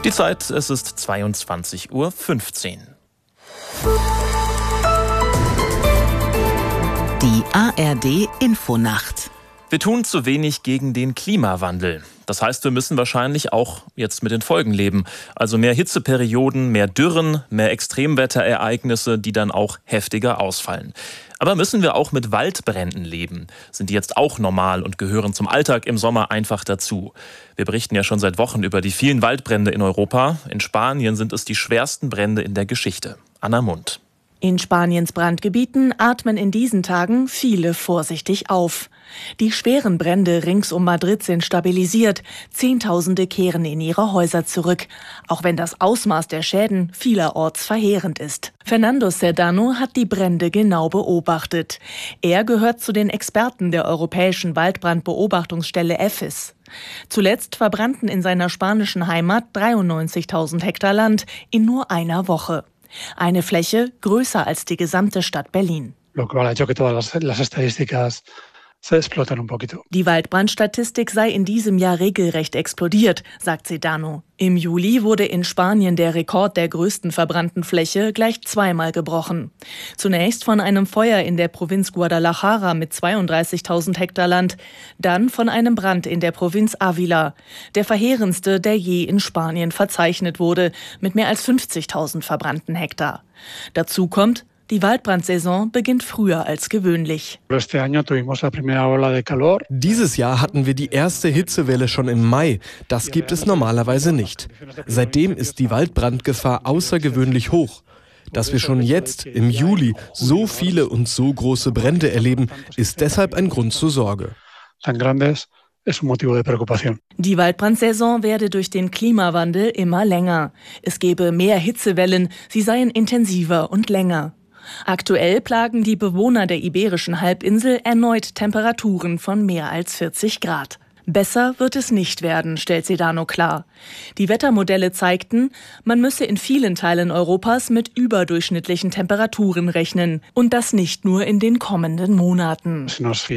Die Zeit, es ist 22:15 Uhr. Die ARD Infonacht. Wir tun zu wenig gegen den Klimawandel. Das heißt, wir müssen wahrscheinlich auch jetzt mit den Folgen leben. Also mehr Hitzeperioden, mehr Dürren, mehr Extremwetterereignisse, die dann auch heftiger ausfallen. Aber müssen wir auch mit Waldbränden leben? Sind die jetzt auch normal und gehören zum Alltag im Sommer einfach dazu? Wir berichten ja schon seit Wochen über die vielen Waldbrände in Europa. In Spanien sind es die schwersten Brände in der Geschichte. Anna Mundt. In Spaniens Brandgebieten atmen in diesen Tagen viele vorsichtig auf. Die schweren Brände rings um Madrid sind stabilisiert. Zehntausende kehren in ihre Häuser zurück, auch wenn das Ausmaß der Schäden vielerorts verheerend ist. Fernando Sedano hat die Brände genau beobachtet. Er gehört zu den Experten der Europäischen Waldbrandbeobachtungsstelle EFIS. Zuletzt verbrannten in seiner spanischen Heimat 93.000 Hektar Land in nur einer Woche. Eine Fläche größer als die gesamte Stadt Berlin. Die Waldbrandstatistik sei in diesem Jahr regelrecht explodiert, sagt Sedano. Im Juli wurde in Spanien der Rekord der größten verbrannten Fläche gleich zweimal gebrochen. Zunächst von einem Feuer in der Provinz Guadalajara mit 32.000 Hektar Land, dann von einem Brand in der Provinz Ávila, der verheerendste, der je in Spanien verzeichnet wurde, mit mehr als 50.000 verbrannten Hektar. Dazu kommt, die Waldbrandsaison beginnt früher als gewöhnlich. Dieses Jahr hatten wir die erste Hitzewelle schon im Mai. Das gibt es normalerweise nicht. Seitdem ist die Waldbrandgefahr außergewöhnlich hoch. Dass wir schon jetzt, im Juli, so viele und so große Brände erleben, ist deshalb ein Grund zur Sorge. Die Waldbrandsaison werde durch den Klimawandel immer länger. Es gebe mehr Hitzewellen, sie seien intensiver und länger. Aktuell plagen die Bewohner der Iberischen Halbinsel erneut Temperaturen von mehr als 40 Grad. Besser wird es nicht werden, stellt Sedano klar. Die Wettermodelle zeigten, man müsse in vielen Teilen Europas mit überdurchschnittlichen Temperaturen rechnen. Und das nicht nur in den kommenden Monaten.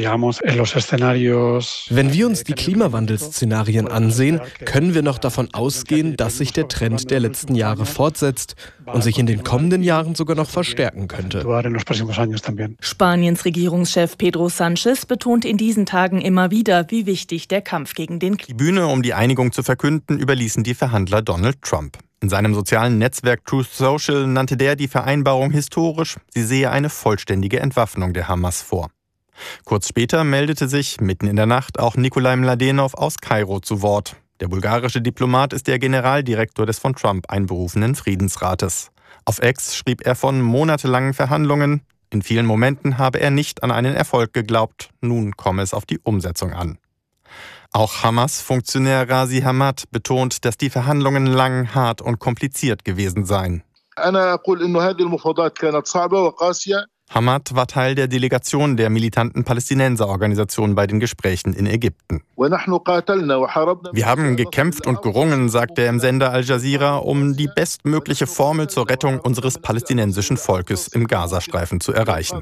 Wenn wir uns die Klimawandelszenarien ansehen, können wir noch davon ausgehen, dass sich der Trend der letzten Jahre fortsetzt und sich in den kommenden Jahren sogar noch verstärken könnte. Spaniens Regierungschef Pedro Sánchez betont in diesen Tagen immer wieder, wie wichtig der Kampf gegen den Die Bühne, um die Einigung zu verkünden, überließen die Verhandler Donald Trump. In seinem sozialen Netzwerk Truth Social nannte der die Vereinbarung historisch. Sie sehe eine vollständige Entwaffnung der Hamas vor. Kurz später meldete sich, mitten in der Nacht, auch Nikolai Mladenov aus Kairo zu Wort. Der bulgarische Diplomat ist der Generaldirektor des von Trump einberufenen Friedensrates. Auf X schrieb er von monatelangen Verhandlungen. In vielen Momenten habe er nicht an einen Erfolg geglaubt. Nun komme es auf die Umsetzung an. Auch Hamas-Funktionär Ghazi Hamad betont, dass die Verhandlungen lang, hart und kompliziert gewesen seien. Hamad war Teil der Delegation der militanten Palästinenserorganisation bei den Gesprächen in Ägypten. Wir haben gekämpft und gerungen, sagte er im Sender Al Jazeera, um die bestmögliche Formel zur Rettung unseres palästinensischen Volkes im Gazastreifen zu erreichen.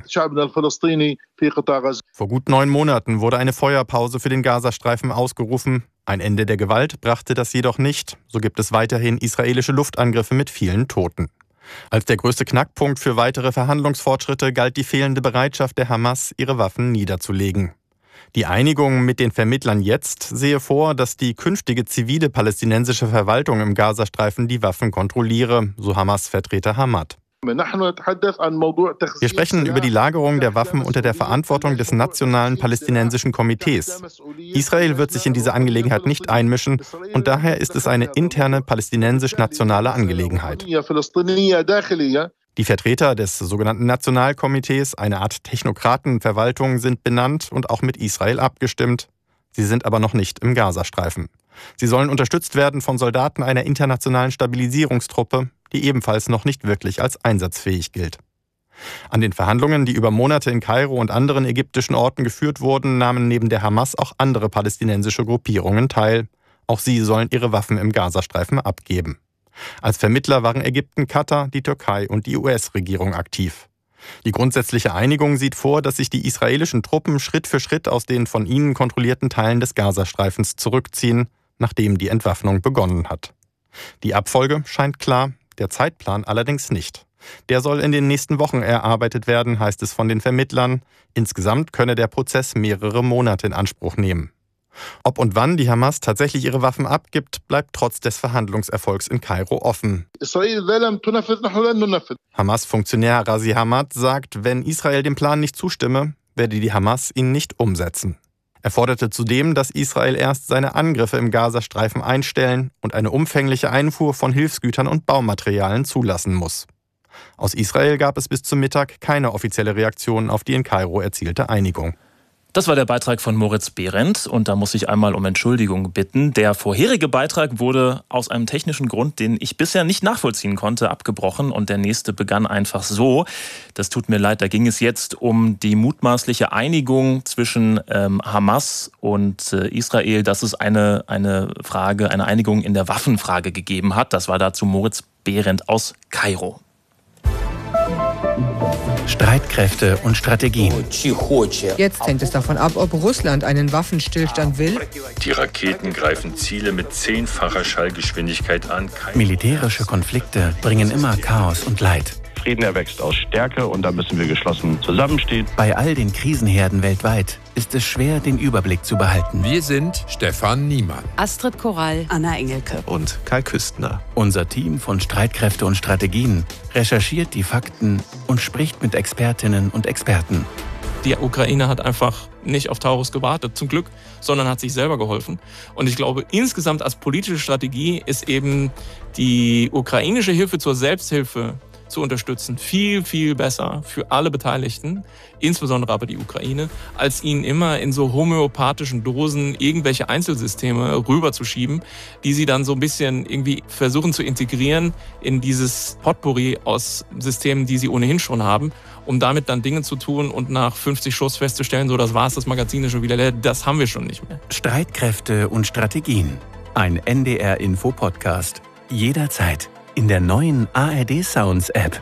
Vor gut 9 Monaten wurde eine Feuerpause für den Gazastreifen ausgerufen. Ein Ende der Gewalt brachte das jedoch nicht. So gibt es weiterhin israelische Luftangriffe mit vielen Toten. Als der größte Knackpunkt für weitere Verhandlungsfortschritte galt die fehlende Bereitschaft der Hamas, ihre Waffen niederzulegen. Die Einigung mit den Vermittlern jetzt sehe vor, dass die künftige zivile palästinensische Verwaltung im Gazastreifen die Waffen kontrolliere, so Hamas-Vertreter Hamad. Wir sprechen über die Lagerung der Waffen unter der Verantwortung des Nationalen Palästinensischen Komitees. Israel wird sich in diese Angelegenheit nicht einmischen und daher ist es eine interne palästinensisch-nationale Angelegenheit. Die Vertreter des sogenannten Nationalkomitees, eine Art Technokratenverwaltung, sind benannt und auch mit Israel abgestimmt. Sie sind aber noch nicht im Gazastreifen. Sie sollen unterstützt werden von Soldaten einer internationalen Stabilisierungstruppe, die ebenfalls noch nicht wirklich als einsatzfähig gilt. An den Verhandlungen, die über Monate in Kairo und anderen ägyptischen Orten geführt wurden, nahmen neben der Hamas auch andere palästinensische Gruppierungen teil. Auch sie sollen ihre Waffen im Gazastreifen abgeben. Als Vermittler waren Ägypten, Katar, die Türkei und die US-Regierung aktiv. Die grundsätzliche Einigung sieht vor, dass sich die israelischen Truppen Schritt für Schritt aus den von ihnen kontrollierten Teilen des Gazastreifens zurückziehen, nachdem die Entwaffnung begonnen hat. Die Abfolge scheint klar, der Zeitplan allerdings nicht. Der soll in den nächsten Wochen erarbeitet werden, heißt es von den Vermittlern. Insgesamt könne der Prozess mehrere Monate in Anspruch nehmen. Ob und wann die Hamas tatsächlich ihre Waffen abgibt, bleibt trotz des Verhandlungserfolgs in Kairo offen. Hamas-Funktionär Razi Hamad sagt, wenn Israel dem Plan nicht zustimme, werde die Hamas ihn nicht umsetzen. Er forderte zudem, dass Israel erst seine Angriffe im Gazastreifen einstellen und eine umfängliche Einfuhr von Hilfsgütern und Baumaterialien zulassen muss. Aus Israel gab es bis zum Mittag keine offizielle Reaktion auf die in Kairo erzielte Einigung. Das war der Beitrag von Moritz Behrendt und da muss ich einmal um Entschuldigung bitten. Der vorherige Beitrag wurde aus einem technischen Grund, den ich bisher nicht nachvollziehen konnte, abgebrochen und der nächste begann einfach so. Das tut mir leid, da ging es jetzt um die mutmaßliche Einigung zwischen Hamas und Israel, dass es eine Einigung in der Waffenfrage gegeben hat. Das war dazu Moritz Behrendt aus Kairo. Streitkräfte und Strategien. Jetzt hängt es davon ab, ob Russland einen Waffenstillstand will. Die Raketen greifen Ziele mit 10-facher Schallgeschwindigkeit an. Militärische Konflikte bringen immer Chaos und Leid. Frieden erwächst aus Stärke und da müssen wir geschlossen zusammenstehen. Bei all den Krisenherden weltweit ist es schwer, den Überblick zu behalten. Wir sind Stefan Niemann, Astrid Korall, Anna Engelke und Kai Küstner. Unser Team von Streitkräfte und Strategien recherchiert die Fakten und spricht mit Expertinnen und Experten. Die Ukraine hat einfach nicht auf Taurus gewartet, zum Glück, sondern hat sich selber geholfen. Und ich glaube, insgesamt als politische Strategie ist eben die ukrainische Hilfe zur Selbsthilfe zu unterstützen viel, viel besser für alle Beteiligten, insbesondere aber die Ukraine, als ihnen immer in so homöopathischen Dosen irgendwelche Einzelsysteme rüberzuschieben, die sie dann so ein bisschen irgendwie versuchen zu integrieren in dieses Potpourri aus Systemen, die sie ohnehin schon haben, um damit dann Dinge zu tun und nach 50 Schuss festzustellen, so das war's, das Magazin ist schon wieder leer, das haben wir schon nicht mehr. Streitkräfte und Strategien. Ein NDR-Info-Podcast. Jederzeit. In der neuen ARD Sounds App.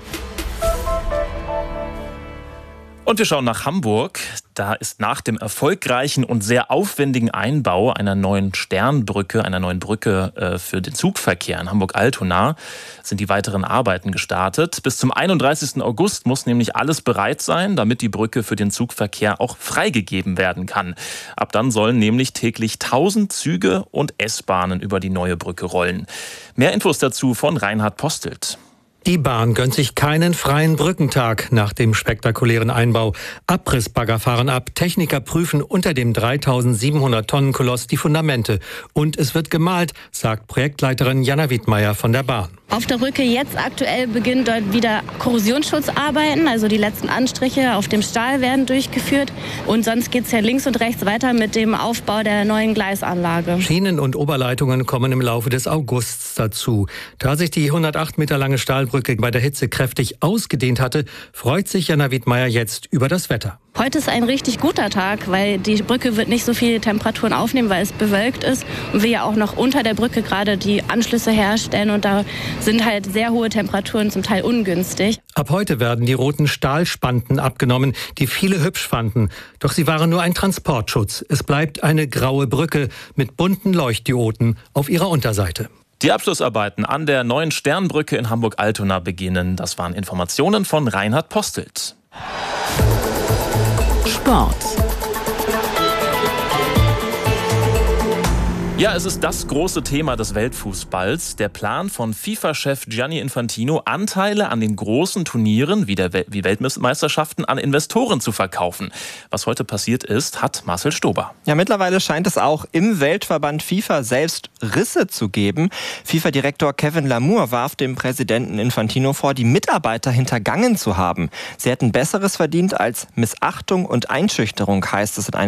Und wir schauen nach Hamburg. Da ist nach dem erfolgreichen und sehr aufwendigen Einbau einer neuen Brücke für den Zugverkehr in Hamburg-Altona sind die weiteren Arbeiten gestartet. Bis zum 31. August muss nämlich alles bereit sein, damit die Brücke für den Zugverkehr auch freigegeben werden kann. Ab dann sollen nämlich täglich 1000 Züge und S-Bahnen über die neue Brücke rollen. Mehr Infos dazu von Reinhard Postelt. Die Bahn gönnt sich keinen freien Brückentag nach dem spektakulären Einbau. Abrissbagger fahren ab, Techniker prüfen unter dem 3700-Tonnen-Koloss die Fundamente. Und es wird gemalt, sagt Projektleiterin Jana Wiedmeier von der Bahn. Auf der Brücke jetzt aktuell beginnen dort wieder Korrosionsschutzarbeiten, also die letzten Anstriche auf dem Stahl werden durchgeführt. Und sonst geht es ja links und rechts weiter mit dem Aufbau der neuen Gleisanlage. Schienen und Oberleitungen kommen im Laufe des Augusts dazu. Da sich die 108 Meter lange Stahlbrücke bei der Hitze kräftig ausgedehnt hatte, freut sich Jana Wiedmeier jetzt über das Wetter. Heute ist ein richtig guter Tag, weil die Brücke wird nicht so viele Temperaturen aufnehmen, weil es bewölkt ist und wir ja auch noch unter der Brücke gerade die Anschlüsse herstellen und da sind halt sehr hohe Temperaturen, zum Teil ungünstig. Ab heute werden die roten Stahlspanten abgenommen, die viele hübsch fanden. Doch sie waren nur ein Transportschutz. Es bleibt eine graue Brücke mit bunten Leuchtdioden auf ihrer Unterseite. Die Abschlussarbeiten an der neuen Sternbrücke in Hamburg-Altona beginnen. Das waren Informationen von Reinhard Postelt. Sport. Ja, es ist das große Thema des Weltfußballs. Der Plan von FIFA-Chef Gianni Infantino, Anteile an den großen Turnieren wie Weltmeisterschaften an Investoren zu verkaufen. Was heute passiert ist, hat Marcel Stober. Ja, mittlerweile scheint es auch im Weltverband FIFA selbst Risse zu geben. FIFA-Direktor Kevin Lamour warf dem Präsidenten Infantino vor, die Mitarbeiter hintergangen zu haben. Sie hätten Besseres verdient als Missachtung und Einschüchterung, heißt es in einem